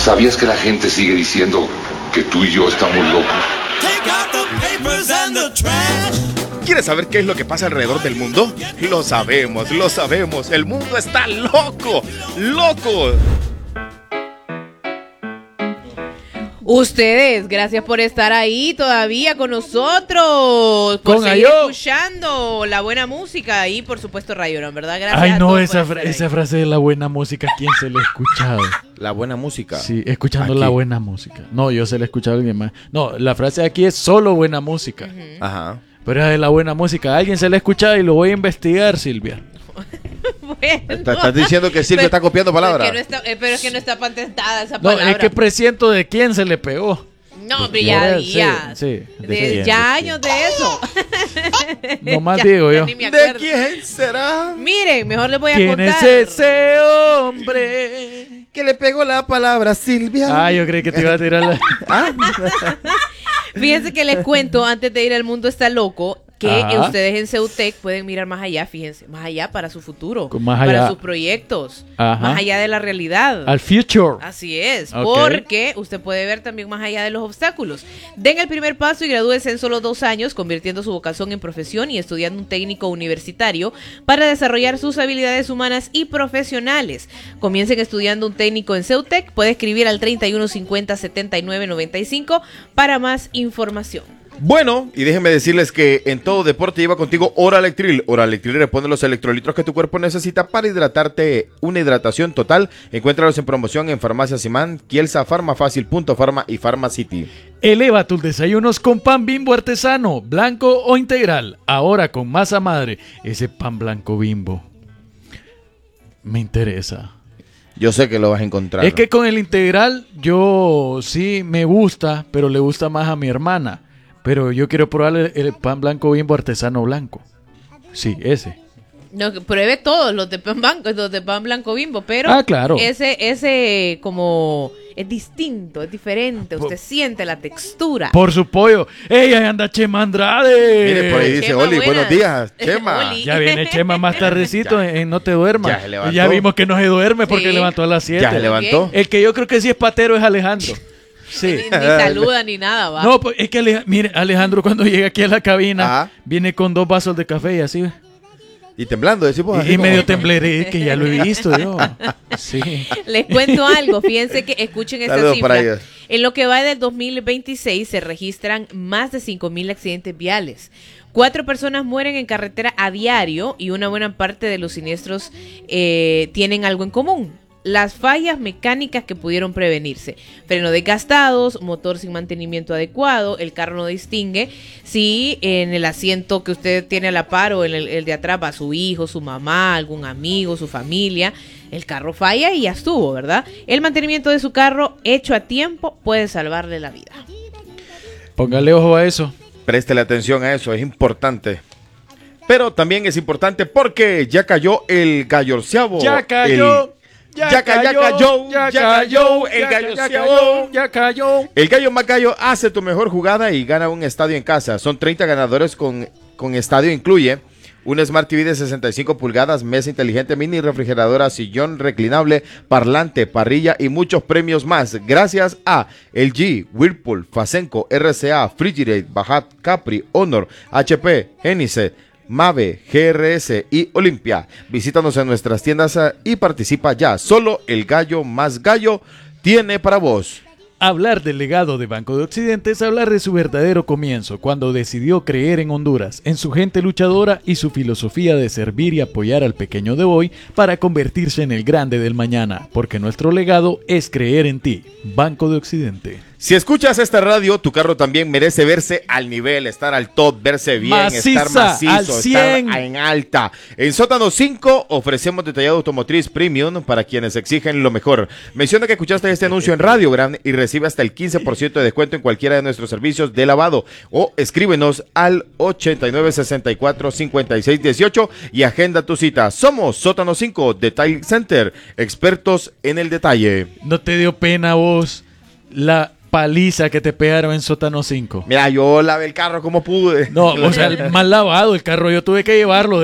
¿Sabías que la gente sigue diciendo que tú y yo estamos locos? ¿Quieres saber qué es lo que pasa alrededor del mundo? Lo sabemos, lo sabemos. El mundo está loco, loco. Ustedes, gracias por estar ahí todavía con nosotros, por seguir escuchando la buena música y por supuesto Rayoran, ¿verdad? Gracias. Ay, no, esa frase de la buena música, ¿quién se la ha escuchado? La buena música. Sí, escuchando aquí. La buena música. No, yo se la he escuchado a alguien más. No, la frase aquí es solo buena música. Uh-huh. Ajá. Pero es de la buena música. Alguien se la ha escuchado y lo voy a investigar, Silvia. Bueno, Estás diciendo que Silvia está copiando palabras. Pero es que no está patentada esa palabra. No, es que presiento de quién se le pegó. No, pero ya. Sí, ya años de eso. No más digo yo. ¿De quién será? Miren, mejor les voy a ¿Quién contar. es ese hombre que le pegó la palabra Silvia? Ah, yo creí que te iba a tirar la... Fíjense que les cuento, antes de ir al mundo está loco, que ustedes en Ceutec pueden mirar más allá, fíjense, más allá para su futuro, más allá. para sus proyectos, más allá de la realidad. Al future. Así es, Okay. porque usted puede ver también más allá de los obstáculos. Den el primer paso y gradúense en solo 2 años, convirtiendo su vocación en profesión y estudiando un técnico universitario para desarrollar sus habilidades humanas y profesionales. Comiencen estudiando un técnico en Ceutec, puede escribir al 3150-7995 para más información. Bueno, y déjenme decirles que en todo deporte lleva contigo Oralectril. Oralectril responde los electrolitos que tu cuerpo necesita para hidratarte. Una hidratación total. Encuéntralos en promoción en Farmacia Simán, Kielsa, Farmafácil, Punto Farma y Farmacity. Eleva tus desayunos con pan Bimbo artesano, blanco o integral. Ahora con masa madre. Ese pan blanco Bimbo me interesa. Yo sé que lo vas a encontrar. Es que con el integral yo sí me gusta, pero le gusta más a mi hermana. Pero yo quiero probar el pan blanco Bimbo artesano blanco. Sí, ese. No, pruebe todos los de pan blanco Bimbo, pero claro. ese como es distinto, es diferente, usted siente la textura. Por su pollo. ¡Ey, ahí anda Chema Andrade! Mire, por ahí dice Chema, Oli, buenas. buenos días, Chema. Oli. Ya viene Chema más tardecito en No Te Duermas. Ya se levantó. Ya vimos que no se duerme porque Sí. levantó a las 7. Ya se levantó. El que yo creo que sí es patero es Alejandro. Sí. Ni saluda ni nada, va. No, pues es que mire, Alejandro cuando llega aquí a la cabina viene con 2 vasos de café y así. Y temblando, decimos así. Y medio tembleré, que ya lo he visto yo. Sí. Les cuento algo, fíjense que escuchen esta Saludos para cifra. ellos. En lo que va del 2026 se registran más de 5,000 accidentes viales. 4 personas mueren en carretera a diario y una buena parte de los siniestros tienen algo en común. Las fallas mecánicas que pudieron prevenirse. Freno desgastados, motor sin mantenimiento adecuado, el carro no distingue si en el asiento que usted tiene a la par o en el de atrás va su hijo, su mamá, algún amigo, su familia. El carro falla y ya estuvo, ¿verdad? El mantenimiento de su carro hecho a tiempo puede salvarle la vida. Póngale ojo a eso. Préstele atención a eso, es importante. Pero también es importante porque ya cayó el gallorceavo. Ya cayó. Ya cayó el gallorceavo. Ya cayó. El gallo Macayo hace tu mejor jugada y gana un estadio en casa. Son 30 ganadores con estadio incluye un Smart TV de 65 pulgadas, mesa inteligente, mini refrigeradora, sillón reclinable, parlante, parrilla y muchos premios más. Gracias a LG, Whirlpool, Fasenco, RCA, Frigidaire, Bajat, Capri, Honor, HP, Genesis, Mave, GRS y Olimpia. Visítanos en nuestras tiendas y participa ya. Solo el gallo más gallo tiene para vos. Hablar del legado de Banco de Occidente es hablar de su verdadero comienzo, cuando decidió creer en Honduras, en su gente luchadora y su filosofía de servir y apoyar al pequeño de hoy para convertirse en el grande del mañana, porque nuestro legado es creer en ti. Banco de Occidente. Si escuchas esta radio, tu carro también merece verse al nivel, estar al top, verse bien, Maciza, estar macizo, al 100. estar en alta. En Sótano 5 ofrecemos detallado automotriz premium para quienes exigen lo mejor. Menciona que escuchaste este anuncio en Radio Gran y recibe hasta el 15% de descuento en cualquiera de nuestros servicios de lavado o escríbenos al 8964-5618 y agenda tu cita. Somos Sótano 5 Detail Center, expertos en el detalle. ¿No te dio pena vos la paliza que te pegaron en Sótano 5? Mira, yo lavé el carro como pude. No, o sea, mal lavado el carro, yo tuve que llevarlo.